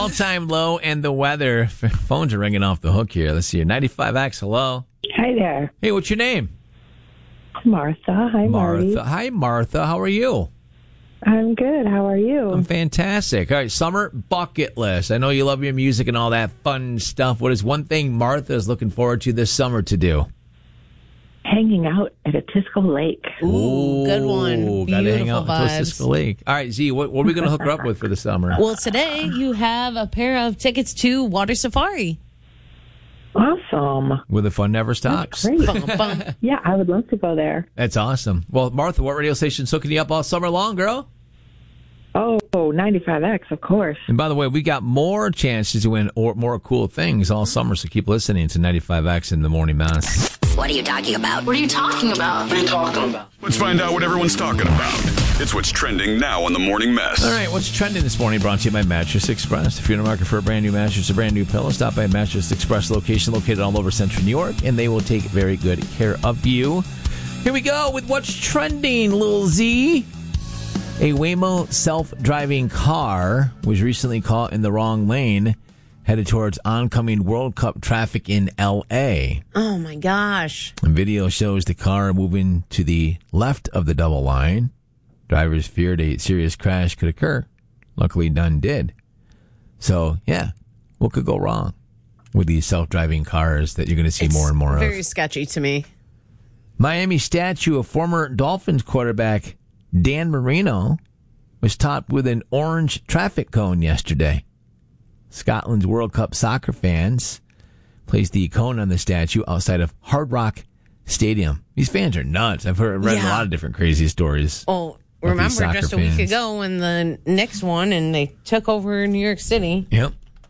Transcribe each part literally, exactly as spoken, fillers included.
all-time low and the weather. Phones are ringing off the hook here. Let's see here. ninety-five X, hello. Hi there. Hey, what's your name? Martha. Hi, Marty. Martha. Hi, Martha. How are you? I'm good. How are you? I'm fantastic. All right, summer bucket list. I know you love your music and all that fun stuff. What is one thing Martha is looking forward to this summer to do? Hanging out at a Tisco Lake. Ooh, good one. Got to hang Beautiful out at vibes. Tisco Lake. All right, Z, what, what are we going to hook her up with for the summer? Well, today you have a pair of tickets to Water Safari. Awesome. Where the fun never stops. Great. Bum, bum. Yeah, I would love to go there. That's awesome. Well, Martha, what radio station's hooking you up all summer long, girl? Oh, ninety-five X, of course. And by the way, we got more chances to win or more cool things all summer, so keep listening to ninety-five X in the Morning Mess. What are you talking about? What are you talking about? What are you talking about? Let's find out what everyone's talking about. It's what's trending now on the Morning Mess. All right, what's trending this morning brought to you by Mattress Express. If you're in the market for a brand new mattress, a brand new pillow, stop by Mattress Express location located all over Central New York, and they will take very good care of you. Here we go with what's trending, Lil Z. A Waymo self-driving car was recently caught in the wrong lane, headed towards oncoming World Cup traffic in L A. Oh, my gosh. And video shows the car moving to the left of the double line. Drivers feared a serious crash could occur. Luckily, none did. So, yeah, what could go wrong with these self-driving cars that you're going to see It's more and more very of? sketchy to me. Miami statue of former Dolphins quarterback Dan Marino was topped with an orange traffic cone yesterday. Scotland's World Cup soccer fans placed the cone on the statue outside of Hard Rock Stadium. These fans are nuts. I've heard, read Yeah. a lot of different crazy stories. Oh, these remember soccer just a week fans. ago when the Knicks won and they took over New York City? Yep.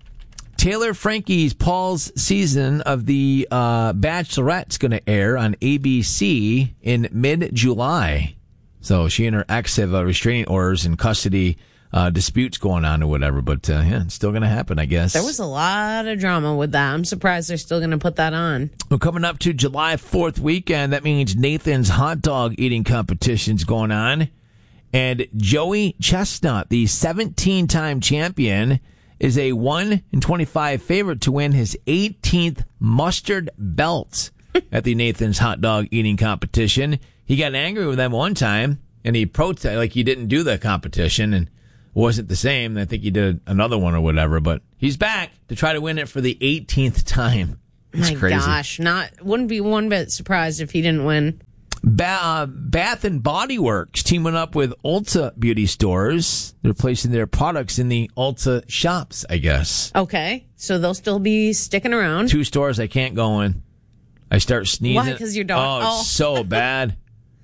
Taylor Frankie's Paul's season of The uh, Bachelorette's going to air on A B C in mid-July. So she and her ex have uh, restraining orders and custody uh, disputes going on or whatever. But, uh, yeah, it's still going to happen, I guess. There was a lot of drama with that. I'm surprised they're still going to put that on. Well, coming up to July fourth weekend, that means Nathan's hot dog eating competition's going on. And Joey Chestnut, the seventeen-time champion, is a one in twenty-five favorite to win his eighteenth mustard belt at the Nathan's hot dog eating competition. He got angry with them one time, and he protested, like he didn't do the competition, and it wasn't the same. I think he did another one or whatever, but he's back to try to win it for the eighteenth time. It's My crazy. gosh, not wouldn't be one bit surprised if he didn't win. Ba- uh, Bath and Body Works teaming up with Ulta Beauty Stores. They're placing their products in the Ulta shops, I guess. Okay, so they'll still be sticking around. Two stores I can't go in. I start sneezing. Why? 'Cause your dog- Oh, oh. it's so bad.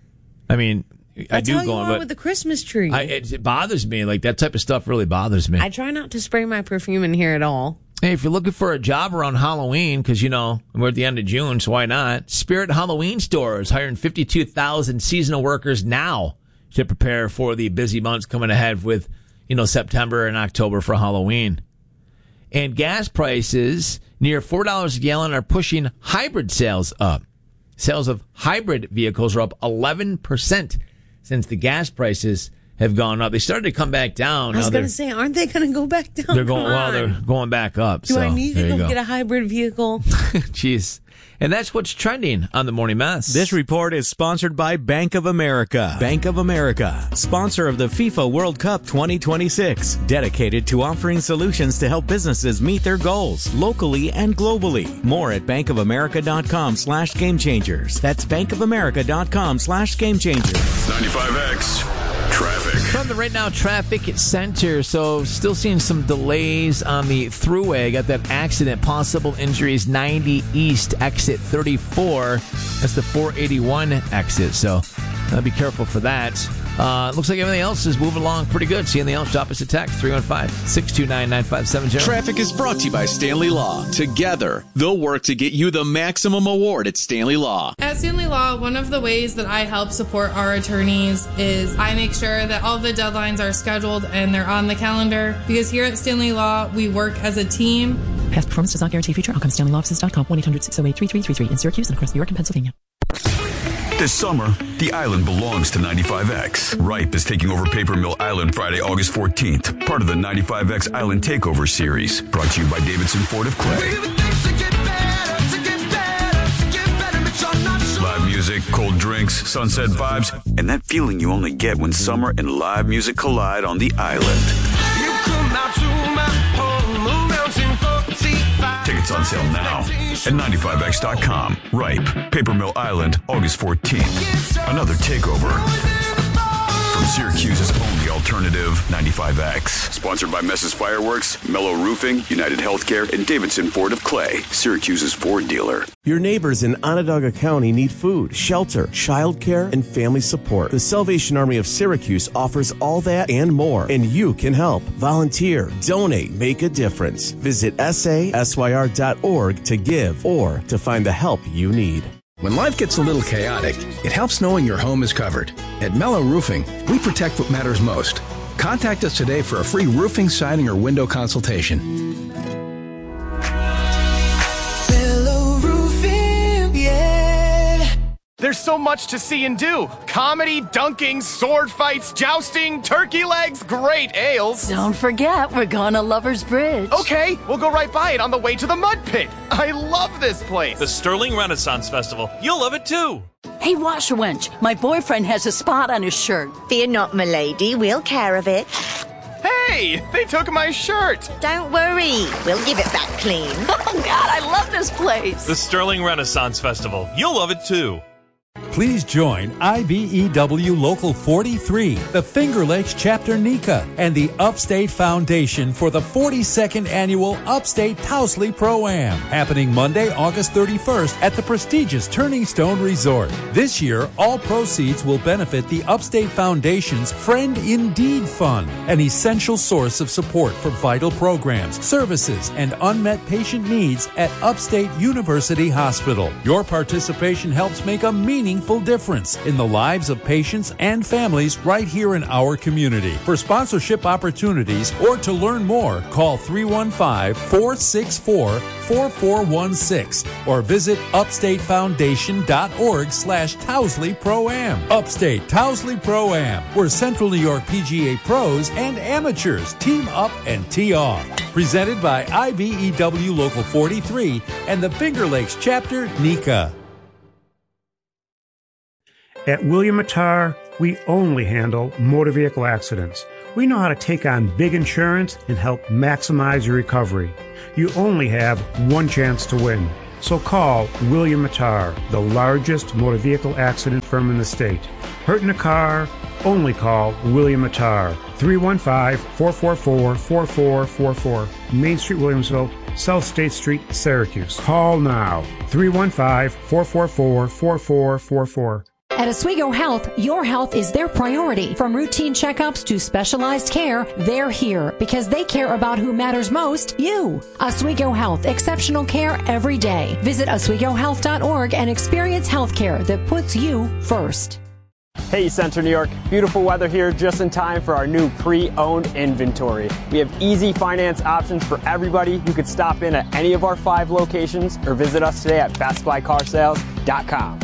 I mean, I That's do how go you in, are but with the Christmas tree. I, it, it bothers me. Like, that type of stuff really bothers me. I try not to spray my perfume in here at all. Hey, if you're looking for a job around Halloween, because, you know, we're at the end of June, so why not? Spirit Halloween Stores hiring fifty-two thousand seasonal workers now to prepare for the busy months coming ahead with, you know, September and October for Halloween. And gas prices near four dollars a gallon are pushing hybrid sales up. Sales of hybrid vehicles are up eleven percent since the gas prices have gone up. They started to come back down. I was Now going they're- to say, aren't they going to go back down? They're going Come well. on. They're going back up. Do so I need there to you go, go. get a hybrid vehicle? Jeez. And that's what's trending on the Morning Mess. This report is sponsored by Bank of America. Bank of America, sponsor of the FIFA World Cup twenty twenty-six, dedicated to offering solutions to help businesses meet their goals locally and globally. More at bankofamerica.com slash game changers. That's bankofamerica.com slash game changers. ninety-five X traffic. From the Right Now Traffic Center, so still seeing some delays on the thruway. Got that accident, possible injuries, ninety East, exit thirty-four. That's the four eighty-one exit, so uh, be careful for that. Uh, looks like everything else is moving along pretty good. See anything else, drop us a text, three one five, six two nine, nine five seven zero. Traffic is brought to you by Stanley Law. Together, they'll work to get you the maximum award at Stanley Law. At Stanley Law, one of the ways that I help support our attorneys is I make sure that all the deadlines are scheduled and they're on the calendar, because here at Stanley Law, we work as a team. Past performance does not guarantee future outcomes. Stanley Law Offices dot com, one eight hundred six oh eight three three three three in Syracuse and across New York and Pennsylvania. This summer, the island belongs to ninety-five X. Ripe is taking over Paper Mill Island Friday, August fourteenth, part of the ninety-five X Island Takeover series, brought to you by Davidson Ford of Clay. Live music, cold drinks, sunset vibes, and that feeling you only get when summer and live music collide on the island. You come out to my home, mountain forty-five. Tickets on sale now at ninety-five X dot com. Ripe, Paper Mill Island, August fourteenth. Another takeover. From Syracuse's only alternative, ninety-five X. Sponsored by Mess's Fireworks, Mellow Roofing, United Healthcare, and Davidson Ford of Clay, Syracuse's Ford dealer. Your neighbors in Onondaga County need food, shelter, childcare, and family support. The Salvation Army of Syracuse offers all that and more, and you can help. Volunteer, donate, make a difference. Visit S A S Y R dot org to give or to find the help you need. When life gets a little chaotic, it helps knowing your home is covered. At Mellow Roofing, we protect what matters most. Contact us today for a free roofing, siding, or window consultation. There's so much to see and do. Comedy, dunking, sword fights, jousting, turkey legs, great ales. Don't forget, we're going to Lover's Bridge. Okay, we'll go right by it on the way to the mud pit. I love this place. The Sterling Renaissance Festival. You'll love it too. Hey, Washer Wench, my boyfriend has a spot on his shirt. Fear not, milady, we'll care of it. Hey, they took my shirt. Don't worry, we'll give it back clean. Oh, God, I love this place. The Sterling Renaissance Festival. You'll love it too. Please join I B E W Local forty-three, the Finger Lakes Chapter NECA, and the Upstate Foundation for the forty-second Annual Upstate Towsley Pro-Am, happening Monday, August thirty-first at the prestigious Turning Stone Resort. This year, all proceeds will benefit the Upstate Foundation's Friend Indeed Fund, an essential source of support for vital programs, services, and unmet patient needs at Upstate University Hospital. Your participation helps make a meaningful difference in the lives of patients and families right here in our community. For sponsorship opportunities or to learn more, call three one five, four six four, four four one six or visit upstatefoundation.org slash Towsley Pro-Am. Upstate Towsley Pro-Am, where Central New York P G A pros and amateurs team up and tee off. Presented by I B E W Local forty-three and the Finger Lakes Chapter NECA. At William Mattar, we only handle motor vehicle accidents. We know how to take on big insurance and help maximize your recovery. You only have one chance to win. So call William Mattar, the largest motor vehicle accident firm in the state. Hurt in a car? Only call William Mattar. three one five, four four four, four four four four. Main Street, Williamsville, South State Street, Syracuse. Call now. three one five, four four four, four four four four. At Oswego Health, your health is their priority. From routine checkups to specialized care, they're here because they care about who matters most, you. Oswego Health, exceptional care every day. Visit oswego health dot org and experience health care that puts you first. Hey, Central New York. Beautiful weather here just in time for our new pre-owned inventory. We have easy finance options for everybody. You could stop in at any of our five locations or visit us today at best buy car sales dot com.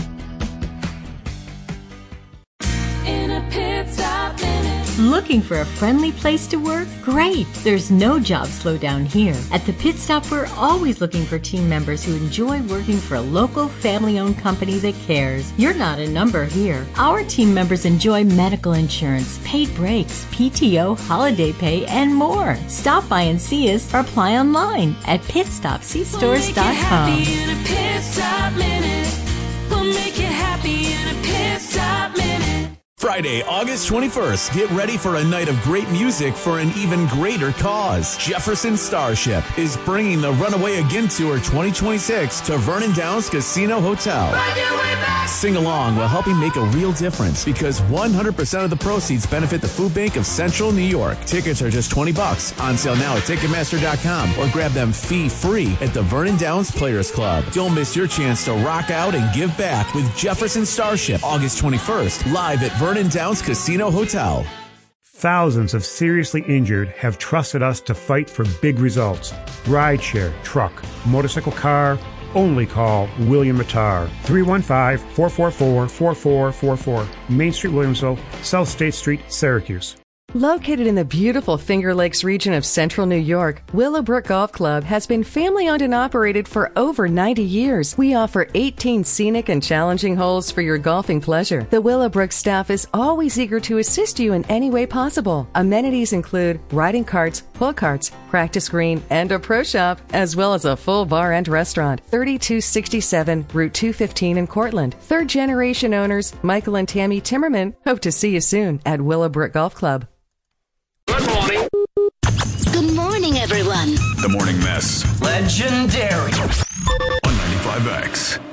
In a pit stop minute. Looking for a friendly place to work? Great! There's no job slowdown here. At the Pit Stop, we're always looking for team members who enjoy working for a local family-owned company that cares. You're not a number here. Our team members enjoy medical insurance, paid breaks, P T O, holiday pay, and more. Stop by and see us or apply online at pit stop c stores dot com. We'll make you happy in a pit stop minute. We'll make you happy in a pit stop minute. Friday, August twenty-first, get ready for a night of great music for an even greater cause. Jefferson Starship is bringing the Runaway Again Tour twenty twenty-six to Vernon Downs Casino Hotel. Sing along while helping make a real difference because one hundred percent of the proceeds benefit the Food Bank of Central New York. Tickets are just twenty bucks. On sale now at Ticketmaster dot com or grab them fee-free at the Vernon Downs Players Club. Don't miss your chance to rock out and give back with Jefferson Starship, August twenty-first, live at Vernon Downs Casino Hotel. Thousands of seriously injured have trusted us to fight for big results. Rideshare, truck, motorcycle car, Only call William Mattar, three one five, four four four, four four four four, Main Street, Williamsville, South State Street, Syracuse. Located in the beautiful Finger Lakes region of central New York, Willowbrook Golf Club has been family-owned and operated for over ninety years. We offer eighteen scenic and challenging holes for your golfing pleasure. The Willowbrook staff is always eager to assist you in any way possible. Amenities include riding carts, pull carts, practice green, and a pro shop, as well as a full bar and restaurant. thirty-two sixty-seven Route two fifteen in Cortland. Third-generation owners Michael and Tammy Timmerman hope to see you soon at Willowbrook Golf Club. Good morning. Good morning, everyone. The Morning Mess. Legendary. On ninety-five X.